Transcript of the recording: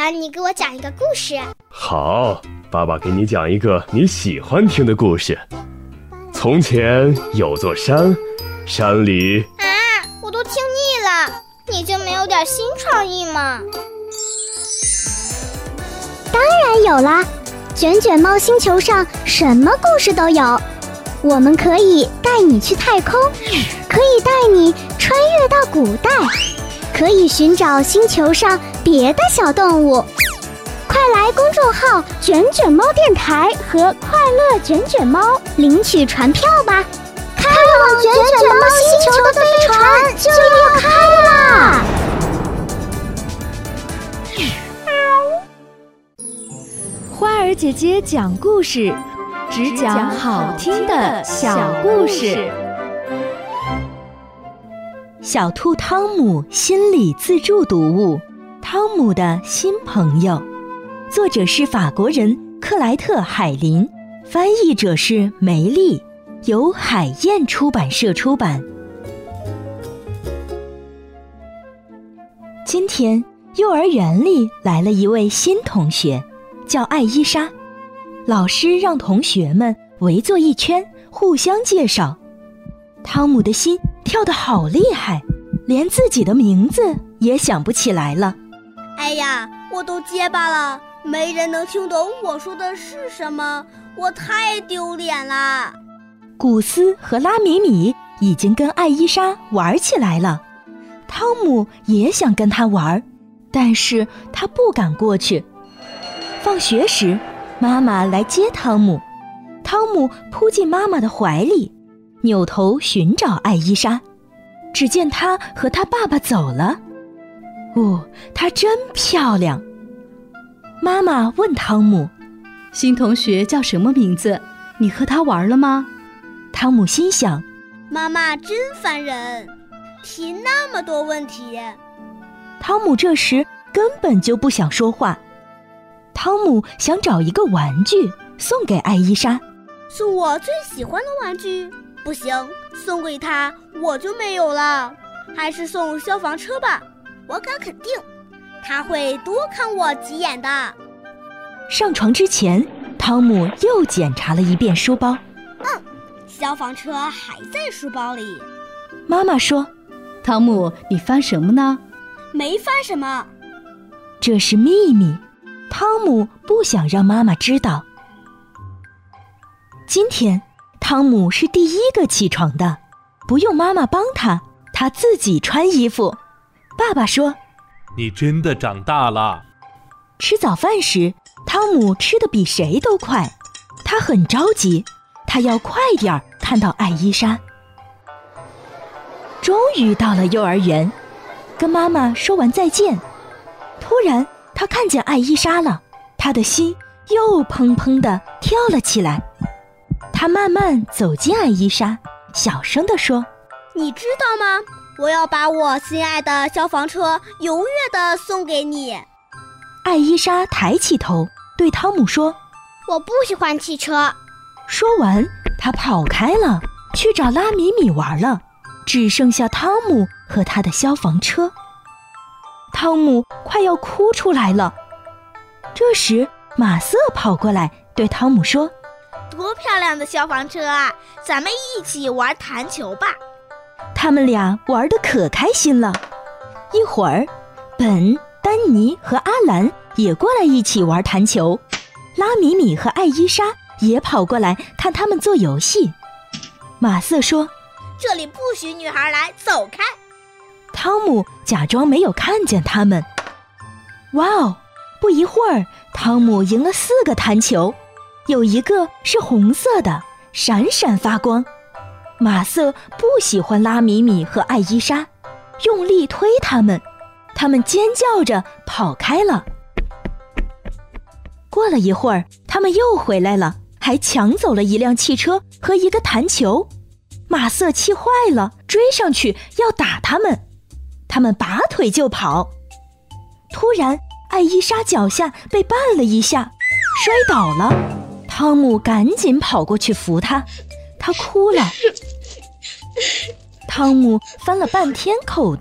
然你给我讲一个故事。 好，爸爸给你讲一个你喜欢听的故事。从前有座山，山里…… 我都听腻了，你就没有点新创意吗？ 当然有啦，卷卷猫星球上什么故事都有。我们可以带你去太空，可以带你穿越到古代，可以寻找星球上别的小动物。快来公众号卷卷猫电台和快乐卷卷猫领取船票吧，开往卷卷猫星球的飞船就要开啦！ 花儿姐姐讲故事，只讲好听的小故事。 小兔汤姆心理自助读物《汤姆的新朋友》，作者是法国人克莱特·海林，翻译者是梅丽，由海燕出版社出版。今天幼儿园里来了一位新同学，叫艾伊莎。老师让同学们围坐一圈，互相介绍。汤姆的心跳得好厉害，连自己的名字也想不起来了。 哎呀，我都结巴了，没人能听懂我说的是什么，我太丢脸了。 古斯和拉米米已经跟艾伊莎玩起来了，汤姆也想跟他玩，但是他不敢过去。放学时，妈妈来接汤姆，汤姆扑进妈妈的怀里，扭头寻找艾伊莎，只见她和她爸爸走了。她真漂亮。妈妈问汤姆： 新同学叫什么名字？你和他玩了吗？ 汤姆心想， 妈妈真烦人，提那么多问题。 汤姆这时根本就不想说话。汤姆想找一个玩具送给艾伊莎。 送我最喜欢的玩具？不行，送给他我就没有了。还是送消防车吧，我敢肯定他会多看我几眼的。 上床之前，汤姆又检查了一遍书包。 消防车还在书包里。 妈妈说： 汤姆，你翻什么呢？ 没翻什么， 这是秘密，汤姆不想让妈妈知道。今天汤姆是第一个起床的，不用妈妈帮他，他自己穿衣服。爸爸说： 你真的长大了。 吃早饭时，汤姆吃得比谁都快，他很着急，他要快点看到艾伊莎。终于到了幼儿园，跟妈妈说完再见，突然他看见艾伊莎了，他的心又砰砰地跳了起来。他慢慢走近艾伊莎，小声地说： 你知道吗？我要把我心爱的消防车永远地送给你。 艾伊莎抬起头对汤姆说： 我不喜欢汽车。 说完，他跑开了，去找拉米米玩了，只剩下汤姆和他的消防车。汤姆快要哭出来了。这时马瑟跑过来对汤姆说： 多漂亮的消防车啊，咱们一起玩弹球吧。 他们俩玩得可开心了。一会儿，本、丹尼和阿兰也过来一起玩弹球，拉米米和艾伊莎也跑过来看他们做游戏。马瑟说： 这里不许女孩来，走开。 汤姆假装没有看见他们。哇哦，不一会儿，汤姆赢了4个弹球，有一个是红色的，闪闪发光。马瑟不喜欢拉米米和艾伊莎，用力推他们，他们尖叫着跑开了。过了一会儿，他们又回来了，还抢走了一辆汽车和一个弹球。马瑟气坏了，追上去要打他们，他们拔腿就跑。突然，艾伊莎脚下被绊了一下，摔倒了。汤姆赶紧跑过去扶她，她哭了。汤姆翻了半天口袋，